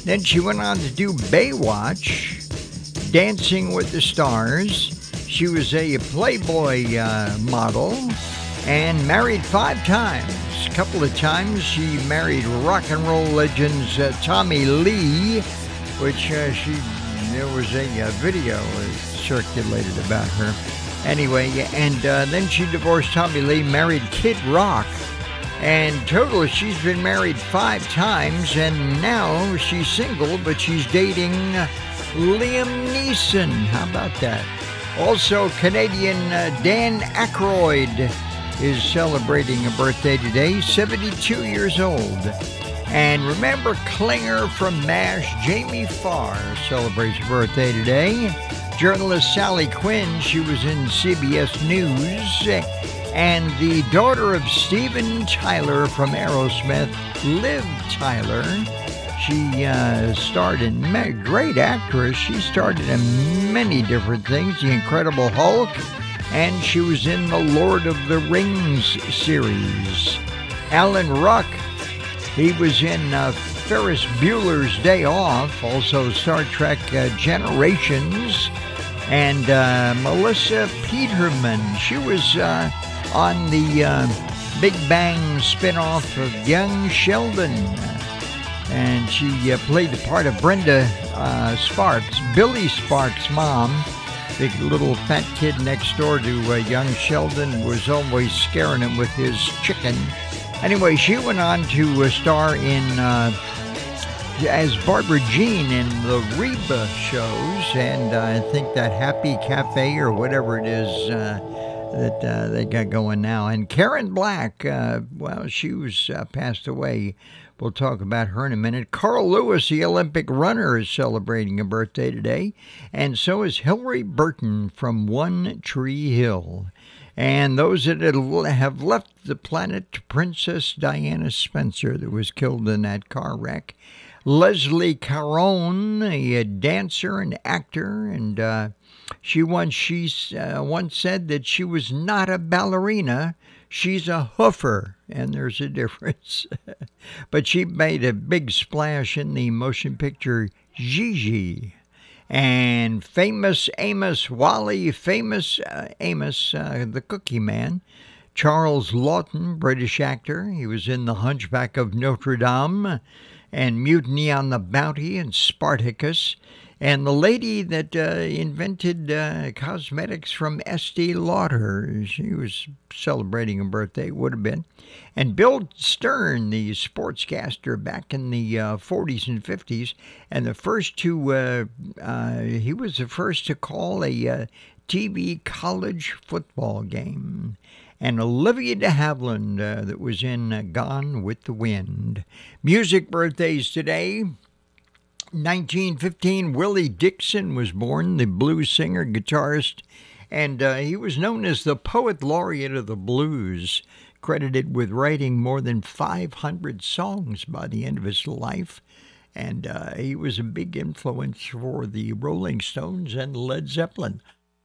Then she went on to do Baywatch, Dancing with the Stars. She was a Playboy model and married 5 times. A couple of times she married rock and roll legends Tommy Lee, which there was a video circulated about her. Anyway, and then she divorced Tommy Lee, married Kid Rock. And total, she's been married 5 times, and now she's single, but she's dating Liam Neeson. How about that? Also, Canadian Dan Aykroyd is celebrating a birthday today, 72 years old. And remember Klinger from MASH, Jamie Farr celebrates a birthday today. Journalist Sally Quinn, she was in CBS News. And the daughter of Steven Tyler from Aerosmith, Liv Tyler, she starred in, great actress, she starred in many different things, The Incredible Hulk, and she was in the Lord of the Rings series. Alan Ruck, he was in Ferris Bueller's Day Off, also Star Trek Generations, and Melissa Peterman, she was on the Big Bang spinoff of Young Sheldon. And she played the part of Brenda Sparks, Billy Sparks' mom. The little fat kid next door to young Sheldon was always scaring him with his chicken. Anyway, she went on to star in as Barbara Jean in the Reba shows, and I think that Happy Cafe or whatever it is that they got going now. And Karen Black, well, she was passed away. We'll talk about her in a minute. Carl Lewis, the Olympic runner, is celebrating a birthday today, and so is Hillary Burton from One Tree Hill. And those that have left the planet, Princess Diana Spencer, that was killed in that car wreck. Leslie Caron, a dancer and actor, and she once said that she was not a ballerina, she's a hoofer, and there's a difference. But she made a big splash in the motion picture Gigi. And famous Amos Wally, the Cookie Man, Charles Laughton, British actor. He was in The Hunchback of Notre Dame and Mutiny on the Bounty and Spartacus. And the lady that invented cosmetics from Estee Lauder, she was celebrating a birthday, would have been. And Bill Stern, the sportscaster back in the 40s and 50s, and the first to, he was the first to call a TV college football game. And Olivia de Havilland, that was in Gone with the Wind. Music birthdays today. 1915, Willie Dixon was born, the blues singer, guitarist, and he was known as the Poet Laureate of the Blues, credited with writing more than 500 songs by the end of his life. And he was a big influence for the Rolling Stones and Led Zeppelin.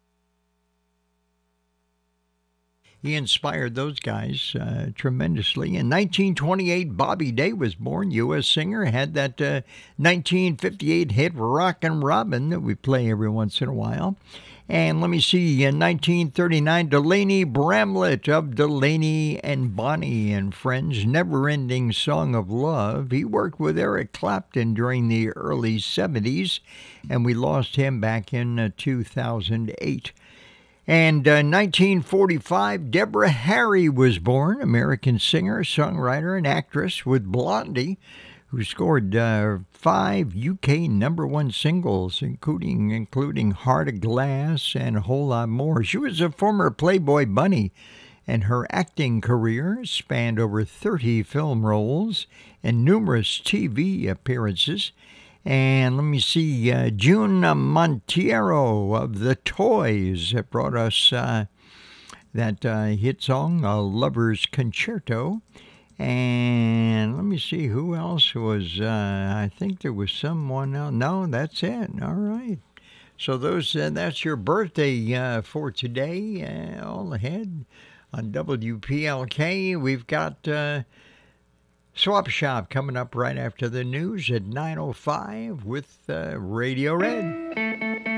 He inspired those guys tremendously. In 1928, Bobby Day was born, U.S. singer, had that 1958 hit Rockin' Robin that we play every once in a while. And let me see, in 1939, Delaney Bramlett of Delaney and Bonnie and Friends, Never-Ending Song of Love. He worked with Eric Clapton during the early 70s, and we lost him back in 2008. And 1945, Deborah Harry was born, American singer, songwriter, and actress with Blondie, who scored 5 UK #1 singles, including Heart of Glass and a whole lot more. She was a former Playboy bunny, and her acting career spanned over 30 film roles and numerous TV appearances. And let me see, June Monteiro of The Toys brought us that hit song, A Lover's Concerto. And let me see who else was, I think there was someone else. No, that's it. All right. So that's your birthday for today, all ahead on WPLK. We've got Swap Shop coming up right after the news at 9:05 with Radio Red.